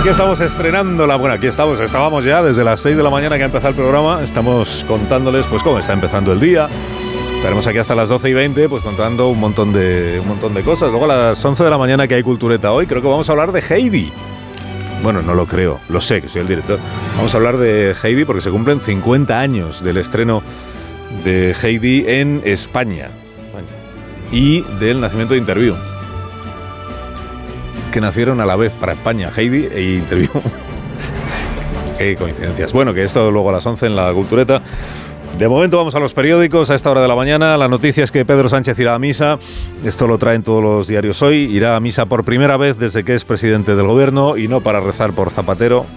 Aquí estamos estrenando estábamos ya desde las 6 de la mañana que ha empezado el programa, estamos contándoles pues cómo está empezando el día. Estaremos aquí hasta las 12:20 pues contando un montón de cosas. Luego a las 11 de la mañana, que hay cultureta hoy, creo que vamos a hablar de Heidi. Bueno, no lo creo, lo sé, que soy el director. Vamos a hablar de Heidi porque se cumplen 50 años del estreno de Heidi en España y del nacimiento de Interview, que nacieron a la vez para España, Heidi e Interview. Qué coincidencias. Bueno, que esto luego a las 11 en la cultureta. De momento vamos a los periódicos a esta hora de la mañana. La noticia es que Pedro Sánchez irá a misa. Esto lo traen todos los diarios hoy. Irá a misa por primera vez desde que es presidente del gobierno, y no para rezar por Zapatero,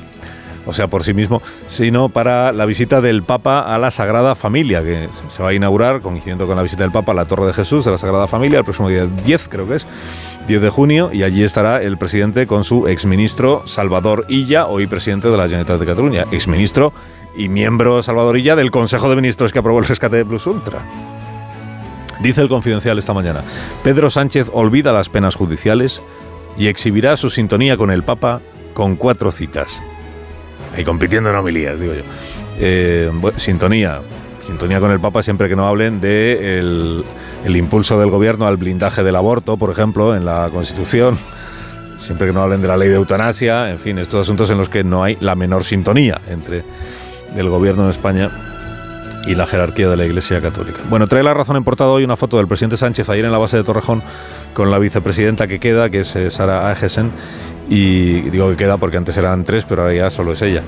o sea, por sí mismo, sino para la visita del Papa a la Sagrada Familia, que se va a inaugurar, coincidiendo con la visita del Papa a la Torre de Jesús de la Sagrada Familia, el próximo día 10, creo que es, 10 de junio, y allí estará el presidente con su exministro Salvador Illa, hoy presidente de la Generalitat de Cataluña, exministro y miembro Salvador Illa del Consejo de Ministros que aprobó el rescate de Plus Ultra. Dice el Confidencial esta mañana: Pedro Sánchez olvida las penas judiciales y exhibirá su sintonía con el Papa con 4 citas. Ahí compitiendo en homilías, digo yo. Sintonía con el Papa siempre que no hablen de el impulso del gobierno al blindaje del aborto, por ejemplo, en la Constitución. Siempre que no hablen de la ley de eutanasia, en fin, estos asuntos en los que no hay la menor sintonía entre el gobierno de España y la jerarquía de la Iglesia Católica. Bueno, trae La Razón en portada hoy una foto del presidente Sánchez ayer en la base de Torrejón con la vicepresidenta que queda, que es Sara Agesen, y digo que queda porque antes eran 3, pero ahora ya solo es ella.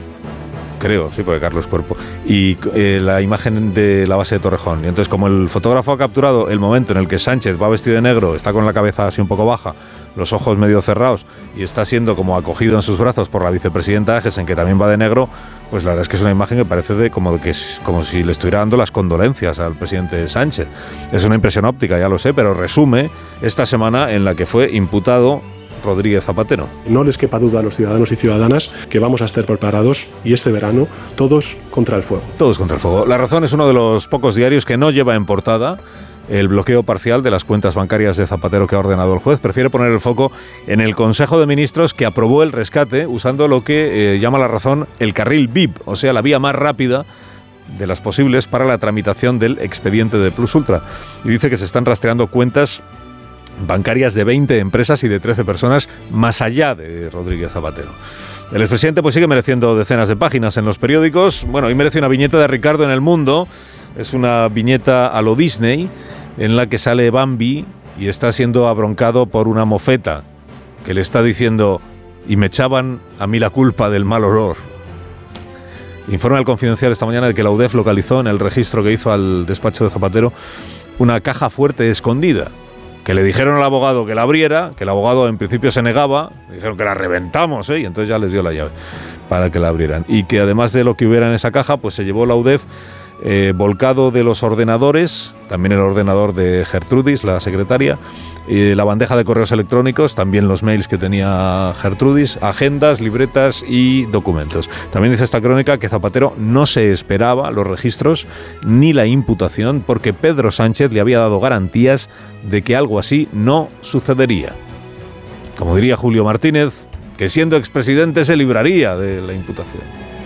Creo, sí, porque Carlos Cuerpo. Y la imagen de la base de Torrejón. Y entonces, como el fotógrafo ha capturado el momento en el que Sánchez va vestido de negro, está con la cabeza así un poco baja, los ojos medio cerrados, y está siendo como acogido en sus brazos por la vicepresidenta Agesen, que también va de negro, pues la verdad es que es una imagen que parece como si le estuviera dando las condolencias al presidente Sánchez. Es una impresión óptica, ya lo sé, pero resume esta semana en la que fue imputado Rodríguez Zapatero. No les quepa duda a los ciudadanos y ciudadanas que vamos a estar preparados, y este verano todos contra el fuego. Todos contra el fuego. La Razón es uno de los pocos diarios que no lleva en portada el bloqueo parcial de las cuentas bancarias de Zapatero que ha ordenado el juez. Prefiere poner el foco en el Consejo de Ministros que aprobó el rescate usando lo que llama La Razón el carril VIP, o sea, la vía más rápida de las posibles para la tramitación del expediente de Plus Ultra. Y dice que se están rastreando cuentas bancarias de 20 empresas y de 13 personas más allá de Rodríguez Zapatero. El expresidente pues sigue mereciendo decenas de páginas en los periódicos. Bueno, hoy merece una viñeta de Ricardo en El Mundo. Es una viñeta a lo Disney en la que sale Bambi y está siendo abroncado por una mofeta que le está diciendo: y me echaban a mí la culpa del mal olor. Informa el Confidencial esta mañana de que la UDEF localizó en el registro que hizo al despacho de Zapatero una caja fuerte escondida, que le dijeron al abogado que la abriera, que el abogado en principio se negaba, dijeron que la reventamos, y entonces ya les dio la llave para que la abrieran. Y que además de lo que hubiera en esa caja, pues se llevó la UDEF volcado de los ordenadores, también el ordenador de Gertrudis, la secretaria, la bandeja de correos electrónicos, también los mails que tenía Gertrudis, agendas, libretas y documentos. También dice esta crónica que Zapatero no se esperaba los registros ni la imputación porque Pedro Sánchez le había dado garantías de que algo así no sucedería. Como diría Julio Martínez, que siendo expresidente se libraría de la imputación.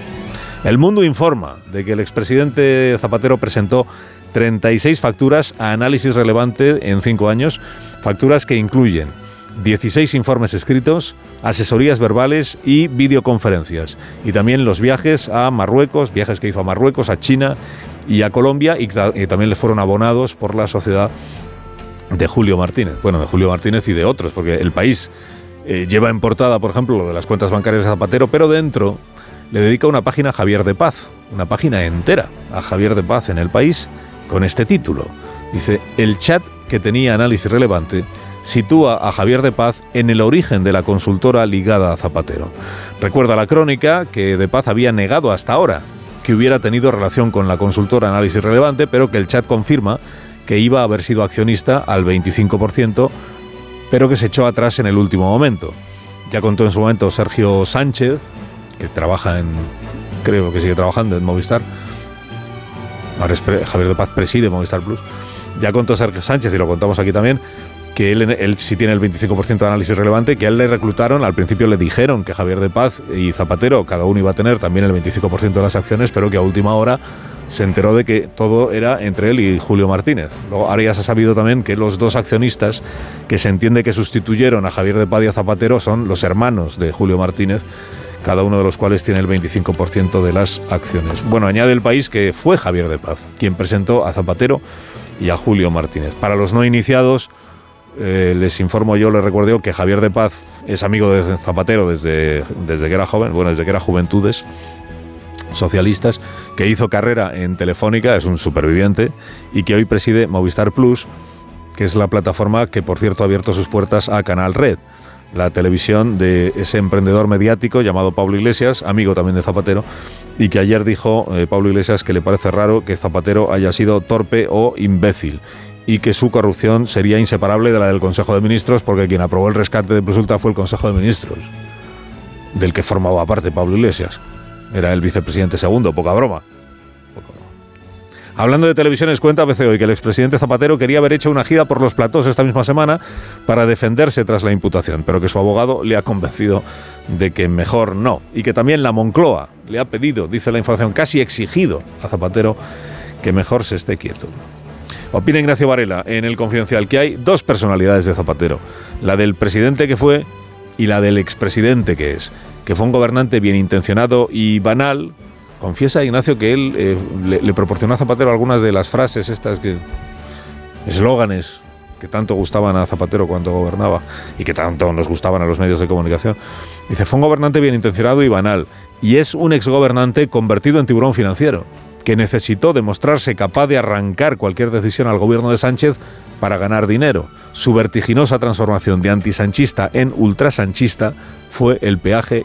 El Mundo informa de que el expresidente Zapatero presentó 36 facturas a análisis relevante en 5 años, facturas que incluyen 16 informes escritos, asesorías verbales y videoconferencias, y también los viajes a Marruecos, viajes que hizo a Marruecos, a China y a Colombia, y también le fueron abonados por la sociedad de Julio Martínez, bueno, de Julio Martínez y de otros, porque El País lleva en portada, por ejemplo, lo de las cuentas bancarias de Zapatero, pero dentro le dedica una página a Javier de Paz, una página entera a Javier de Paz en El País, con este título. Dice: el chat que tenía análisis relevante sitúa a Javier de Paz en el origen de la consultora ligada a Zapatero. Recuerda la crónica que de Paz había negado hasta ahora que hubiera tenido relación con la consultora Análisis Relevante, pero que el chat confirma que iba a haber sido accionista al 25%, pero que se echó atrás en el último momento. Ya contó en su momento Sergio Sánchez, que trabaja creo que sigue trabajando en Movistar, ahora Javier de Paz preside Movistar Plus, ya contó Sergio Sánchez, y lo contamos aquí también, que él sí tiene el 25% de análisis relevante, que a él le reclutaron, al principio le dijeron que Javier de Paz y Zapatero, cada uno iba a tener también el 25% de las acciones, pero que a última hora se enteró de que todo era entre él y Julio Martínez. Luego, ahora ya se ha sabido también que los dos accionistas que se entiende que sustituyeron a Javier de Paz y a Zapatero son los hermanos de Julio Martínez, cada uno de los cuales tiene el 25% de las acciones. Bueno, añade El País que fue Javier de Paz quien presentó a Zapatero y a Julio Martínez. Para los no iniciados, les informo yo, les recuerdo que Javier de Paz es amigo de Zapatero desde que era joven, bueno, desde que era Juventudes Socialistas, que hizo carrera en Telefónica, es un superviviente, y que hoy preside Movistar Plus, que es la plataforma que, por cierto, ha abierto sus puertas a Canal Red, la televisión de ese emprendedor mediático llamado Pablo Iglesias, amigo también de Zapatero, y que ayer dijo Pablo Iglesias que le parece raro que Zapatero haya sido torpe o imbécil, y que su corrupción sería inseparable de la del Consejo de Ministros, porque quien aprobó el rescate de Plus Ultra fue el Consejo de Ministros, del que formaba parte Pablo Iglesias. Era el vicepresidente segundo, poca broma. Hablando de televisiones, cuenta ABC Hoy que el expresidente Zapatero quería haber hecho una gira por los platós esta misma semana para defenderse tras la imputación, pero que su abogado le ha convencido de que mejor no, y que también la Moncloa le ha pedido, dice la información, casi exigido a Zapatero que mejor se esté quieto. Opina Ignacio Varela en El Confidencial que hay dos personalidades de Zapatero, la del presidente que fue y la del expresidente que es, que fue un gobernante bien intencionado y banal. Confiesa Ignacio que él le proporcionó a Zapatero algunas de las frases estas, eslóganes que tanto gustaban a Zapatero cuando gobernaba y que tanto nos gustaban a los medios de comunicación. Dice, fue un gobernante bien intencionado y banal, y es un exgobernante convertido en tiburón financiero, que necesitó demostrarse capaz de arrancar cualquier decisión al gobierno de Sánchez para ganar dinero. Su vertiginosa transformación de antisanchista en ultrasanchista fue el peaje